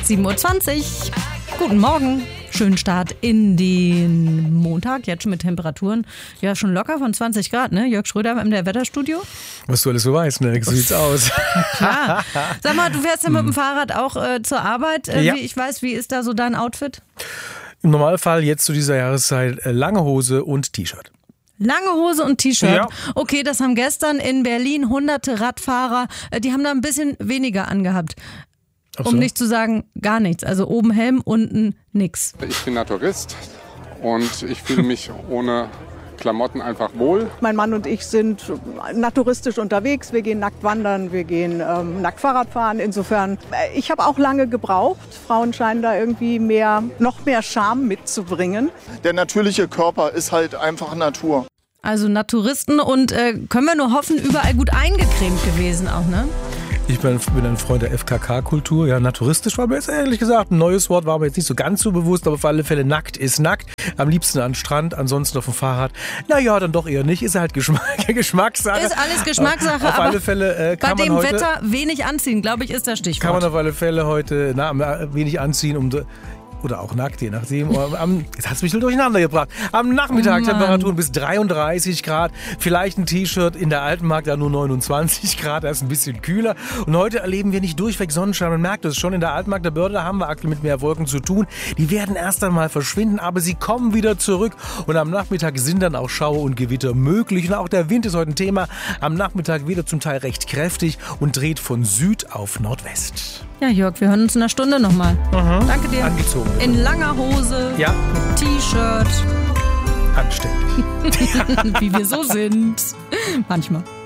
7.20 Uhr. Guten Morgen. Schönen Start in den Montag, jetzt schon mit Temperaturen, ja schon locker von 20 Grad, ne? Jörg Schröder im der Wetterstudio. Was du alles so weißt, ne? So sieht's aus. Klar. Sag mal, du fährst ja mit dem Fahrrad auch zur Arbeit. Ja. Wie ist da so dein Outfit? Im Normalfall jetzt zu dieser Jahreszeit lange Hose und T-Shirt. Lange Hose und T-Shirt. Ja. Okay, das haben gestern in Berlin hunderte Radfahrer, die haben da ein bisschen weniger angehabt. Ach Um so. nicht zu sagen, gar nichts. Also oben Helm, unten nix. Ich bin Naturist und ich fühle mich ohne Klamotten einfach wohl. Mein Mann und ich sind naturistisch unterwegs. Wir gehen nackt wandern, wir gehen nackt Fahrrad fahren. Insofern, ich habe auch lange gebraucht. Frauen scheinen da irgendwie noch mehr Charme mitzubringen. Der natürliche Körper ist halt einfach Natur. Also Naturisten und können wir nur hoffen, überall gut eingecremt gewesen auch, ne? Ich bin ein Freund der FKK-Kultur. Ja, naturistisch war mir jetzt ehrlich gesagt ein neues Wort, war mir jetzt nicht so ganz so bewusst, aber auf alle Fälle nackt ist nackt. Am liebsten an Strand, ansonsten auf dem Fahrrad. Naja, dann doch eher nicht. Ist halt Geschmackssache. Ist alles Geschmackssache, auf aber alle Fälle, bei kann man dem heute, Wetter wenig anziehen, glaube ich, ist das Stichwort. kann man auf alle Fälle heute wenig anziehen, oder auch nackt, je nachdem. Jetzt hat es mich durcheinander gebracht. Am Nachmittag Temperaturen bis 33 Grad. Vielleicht ein T-Shirt, in der Altenmarkt da nur 29 Grad. Da ist ein bisschen kühler. Und heute erleben wir nicht durchweg Sonnenschein. Man merkt es schon in der Altenmarkt der Börde, da haben wir aktuell mit mehr Wolken zu tun. Die werden erst einmal verschwinden, aber sie kommen wieder zurück. Und am Nachmittag sind dann auch Schauer und Gewitter möglich. Und auch der Wind ist heute ein Thema. Am Nachmittag wieder zum Teil recht kräftig und dreht von Süd auf Nordwest. Ja, Jörg, wir hören uns in einer Stunde nochmal. Danke dir. Angezogen. In langer Hose, Ja. mit T-Shirt, Anständig. wie wir so sind. Manchmal.